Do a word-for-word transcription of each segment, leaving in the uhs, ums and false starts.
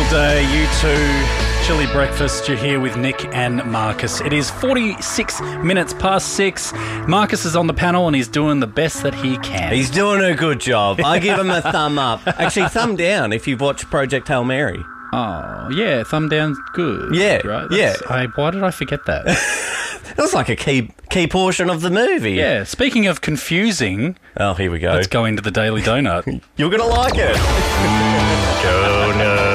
day, you two. Chilly breakfast. You're here with Nick and Marcus. It is forty-six minutes past six. Marcus is on the panel and he's doing the best that he can. He's doing a good job. I give him a thumb up. Actually, thumb down if you've watched Project Hail Mary. Oh, yeah, thumb down's good. Yeah, right? yeah. I, why did I forget that? That was like a key key portion of the movie. Yeah, speaking of confusing, Oh, here we go. let's go into the Daily Donut. You're going to like it. Donut.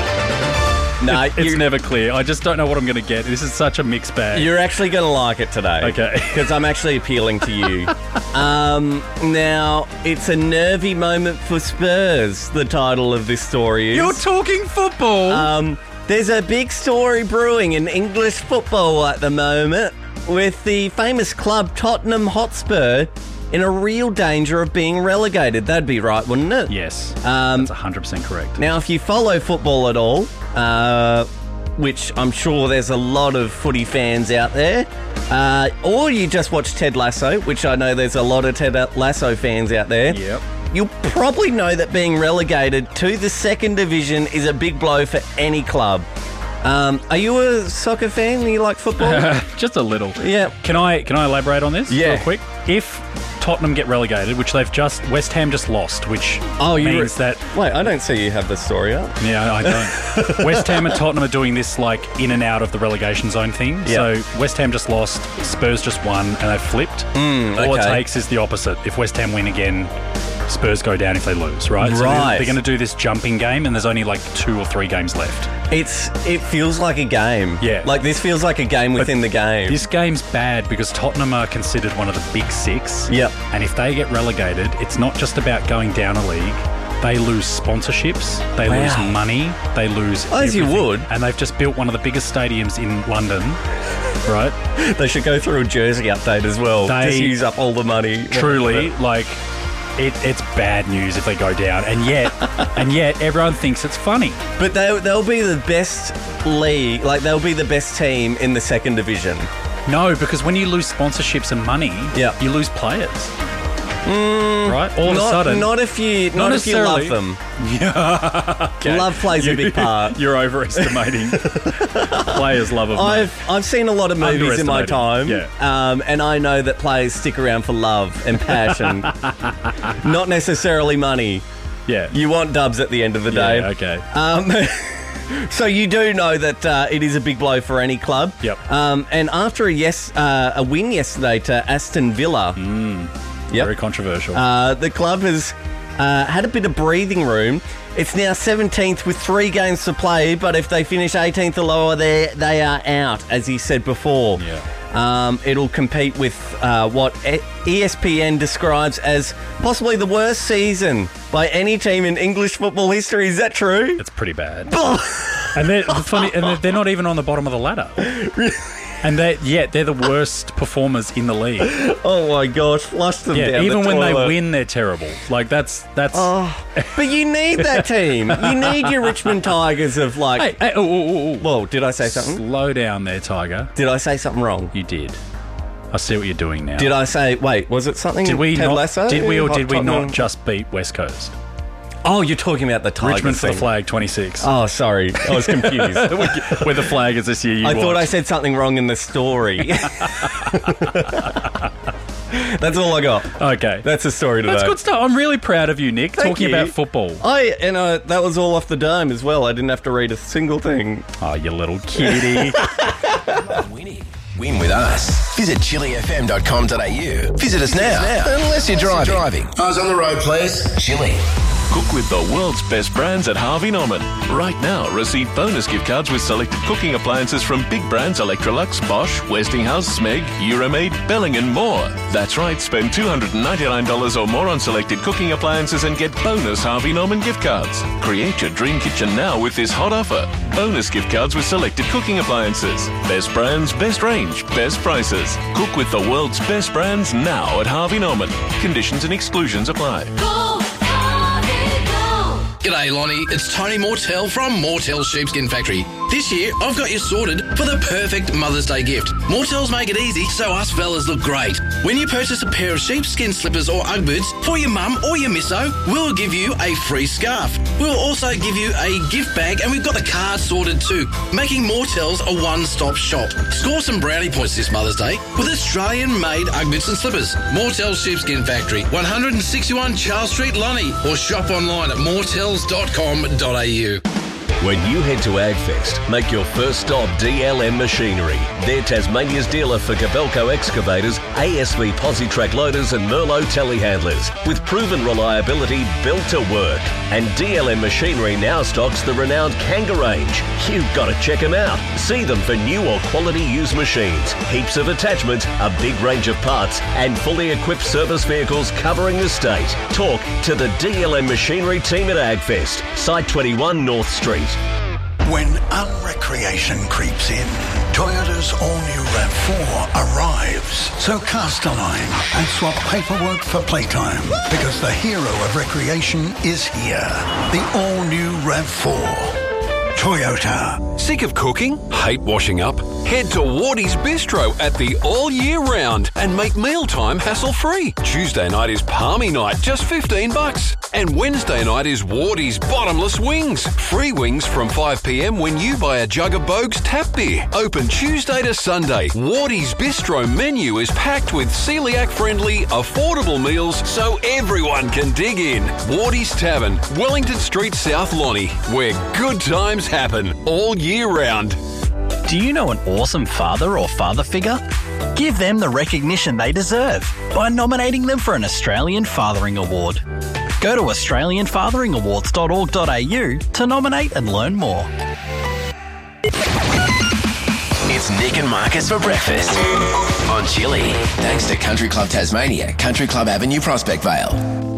No, It's you, never clear. I just don't know what I'm going to get. This is such a mixed bag. you're actually going to like it today. Okay. Because I'm actually appealing to you. um, now, it's a nervy moment for Spurs, the title of this story is. You're talking football. Um, there's a big story brewing in English football at the moment with the famous club Tottenham Hotspur in a real danger of being relegated. That'd be right, wouldn't it? yes, Um, that's one hundred percent correct. Now, if you follow football at all, uh, which I'm sure there's a lot of footy fans out there, uh, or you just watch Ted Lasso, which I know there's a lot of Ted Lasso fans out there. Yep. You'll probably know that being relegated to the second division is a big blow for any club. Um, are you a soccer fan? Do you like football? Just a little. Yeah. Can I can I elaborate on this Yeah. real quick? If Tottenham get relegated, which they've just West Ham just lost, which Oh, you means re- that Wait, I don't see you have the story up. yeah, I don't. West Ham and Tottenham are doing this like in and out of the relegation zone thing. Yeah. So West Ham just lost, Spurs just won, and they've flipped. Mm, All it okay. takes is the opposite. If West Ham win again, Spurs go down if they lose, right? So Right. they're, they're going to do this jumping game, and there's only like two or three games left. It's it feels like a game. Yeah. Like this feels like a game within the game. This game's bad because Tottenham are considered one of the big six. Yep. And if they get relegated, it's not just about going down a league. They lose sponsorships, they Wow. lose money, they lose As you everything. would. And they've just built one of the biggest stadiums in London, right? They should go through a jersey update as well. They- Just use up all the money. Truly, like, it, it's bad news if they go down. And yet, and yet, everyone thinks it's funny. But they, they'll be the best league, like they'll be the best team in the second division. No, because when you lose sponsorships and money, Yeah. you lose players. right? All of not, a sudden. not if you, not, if you love necessarily. them. Yeah. Okay. Love plays a big part. You're overestimating players' love of money. I've I've seen a lot of movies in my time, Underestimated, um, and I know that players stick around for love and passion, not necessarily money. Yeah. You want dubs at the end of the day. Yeah, okay. Um, so you do know that uh, it is a big blow for any club. Yep. Um, and after a yes, uh, a win yesterday to Aston Villa, yep. Very controversial. Uh, the club has uh, had a bit of breathing room. It's now seventeenth with three games to play, but if they finish eighteenth or lower, they they are out, as he said before. Yeah. Um, it'll compete with uh, what E S P N describes as possibly the worst season by any team in English football history. Is that true? It's pretty bad. and they're the funny, and they're, they're not even on the bottom of the ladder. And they yet they're the worst performers in the league. Oh my gosh, flush them Yeah, down even the when they toilet. win, they're terrible. Like that's that's. Oh, but you need that team. You need your Richmond Tigers of like. Hey, hey, oh, oh, oh, oh. Whoa, did I say something? Slow down there, Tiger. Did I say something wrong? You did. I see what you're doing now. Did I say, wait, was it something Did we Ted not? Lasso? Did we or Hot did we Tottenham? not just beat West Coast? Oh, you're talking about the Tigers Richmond for the thing. flag, twenty-six. Oh, sorry. I was confused. Where the flag is this year, you I thought watch. I said something wrong in the story. That's all I got. Okay. That's the story today. That's good stuff. I'm really proud of you, Nick, Thank talking you. about football. I and uh, that was all off the dome as well. I didn't have to read a single thing. Oh, you little kitty. Winning. Win with us. Visit chili f m dot com dot a u. Visit us now. Unless you're driving. driving. Eyes on the road, please. Chili. Cook with the world's best brands at Harvey Norman. Right now, receive bonus gift cards with selected cooking appliances from big brands Electrolux, Bosch, Westinghouse, Smeg, Euromaid, Belling and more. That's right, spend two hundred ninety-nine dollars or more on selected cooking appliances and get bonus Harvey Norman gift cards. Create your dream kitchen now with this hot offer. Bonus gift cards with selected cooking appliances. Best brands, best range, best prices. Cook with the world's best brands now at Harvey Norman. Conditions and exclusions apply. Go, Harvey, go. G'day, Lonnie. It's Tony Mortell from Mortell Sheepskin Factory. This year, I've got you sorted for the perfect Mother's Day gift. Mortells make it easy so us fellas look great. When you purchase a pair of sheepskin slippers or Ugg boots for your mum or your misso, we'll give you a free scarf. We'll also give you a gift bag, and we've got the card sorted too, making Mortells a one-stop shop. Score some brownie points this Mother's Day with Australian-made Ugg boots and slippers. Mortell Sheepskin Factory, one sixty-one Charles Street, Lonnie, or shop online at mortells dot com dot a u. When you head to AgFest, make your first stop D L M Machinery. They're Tasmania's dealer for Gabelco excavators, A S V Positrack loaders and Merlot telehandlers, with proven reliability built to work. And D L M Machinery now stocks the renowned Kanga range. You've got to check them out. See them for new or quality used machines, heaps of attachments, a big range of parts, and fully equipped service vehicles covering the state. Talk to the D L M Machinery team at AgFest, Site twenty-one North Street. When unrecreation creeps in, Toyota's all-new RAV four arrives. So cast a line and swap paperwork for playtime, because the hero of recreation is here. The all-new RAV four. Toyota. Sick of cooking? Hate washing up? Head to Wardy's Bistro at the all year round and make mealtime hassle-free. Tuesday night is Palmy night, just fifteen bucks. And Wednesday night is Wardy's Bottomless Wings. Free wings from five p.m. when you buy a jug of Bogue's tap beer. Open Tuesday to Sunday. Wardy's Bistro menu is packed with celiac-friendly, affordable meals so everyone can dig in. Wardy's Tavern, Wellington Street, South Lonnie, where good times happen all year round. Do you know an awesome father or father figure? Give them the recognition they deserve by nominating them for an Australian Fathering Award. Go to australian fathering awards dot org dot a u to nominate and learn more. It's Nick and Marcus for breakfast on Chili. Thanks to Country Club Tasmania, Country Club Avenue, Prospect Vale.